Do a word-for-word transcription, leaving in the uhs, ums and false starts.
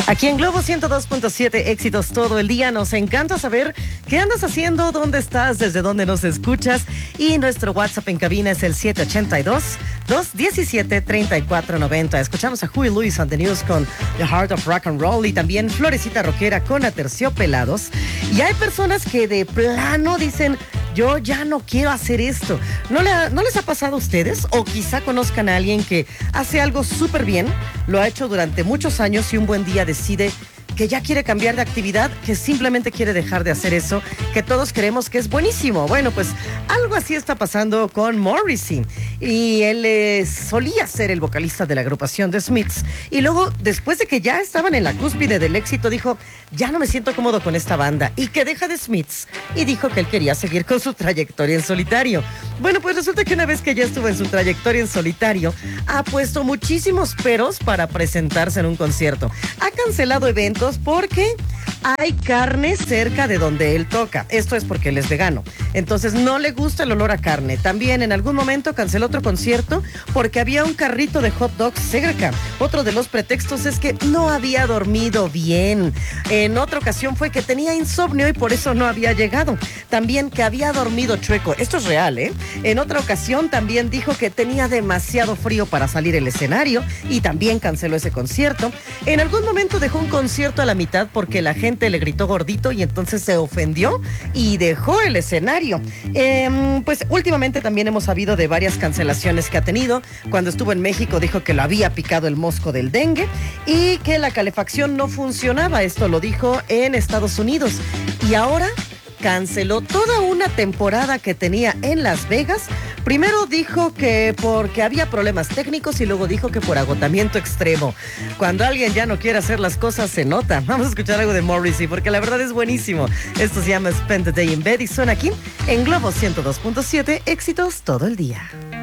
Aquí en Globo ciento dos punto siete, éxitos todo el día. Nos encanta saber qué andas haciendo, dónde estás, desde dónde nos escuchas. Y nuestro WhatsApp en cabina es el siete ocho dos, dos uno siete, tres cuatro nueve cero. Escuchamos a Huey Lewis on the News con The Heart of Rock and Roll y también Florecita Rockera con Aterciopelados. Y hay personas que de plano dicen: yo ya no quiero hacer esto. ¿No, le ha, ¿No les ha pasado a ustedes? O quizá conozcan a alguien que hace algo súper bien, lo ha hecho durante muchos años y un buen día decide que ya quiere cambiar de actividad, que simplemente quiere dejar de hacer eso, que todos creemos que es buenísimo. Bueno, pues algo así está pasando con Morrissey. Y él eh, solía ser el vocalista de la agrupación The Smiths. Y luego, después de que ya estaban en la cúspide del éxito, dijo: ya no me siento cómodo con esta banda. Y que deja The Smiths. Y dijo que él quería seguir con su trayectoria en solitario. Bueno, pues resulta que una vez que ya estuvo en su trayectoria en solitario, ha puesto muchísimos peros para presentarse en un concierto. Ha cancelado eventos porque hay carne cerca de donde él toca. Esto es porque él es vegano. Entonces no le gusta el olor a carne. También en algún momento canceló otro concierto porque había un carrito de hot dogs cerca. Otro de los pretextos es que no había dormido bien. En otra ocasión fue que tenía insomnio y por eso no había llegado. También que había dormido chueco. Esto es real, ¿eh? En otra ocasión también dijo que tenía demasiado frío para salir al escenario y también canceló ese concierto. En algún momento dejó un concierto a la mitad porque la gente le gritó gordito y entonces se ofendió y dejó el escenario. Eh, pues últimamente también hemos sabido de varias cancelaciones que ha tenido. Cuando estuvo en México dijo que lo había picado el mosco del dengue y que la calefacción no funcionaba. Esto lo dijo en Estados Unidos. Y ahora canceló toda una temporada que tenía en Las Vegas. Primero dijo que porque había problemas técnicos y luego dijo que por agotamiento extremo. Cuando alguien ya no quiere hacer las cosas se nota. Vamos a escuchar algo de Morrissey porque la verdad es buenísimo. Esto se llama Spend the Day in Bed y suena aquí en Globo ciento dos punto siete, éxitos todo el día.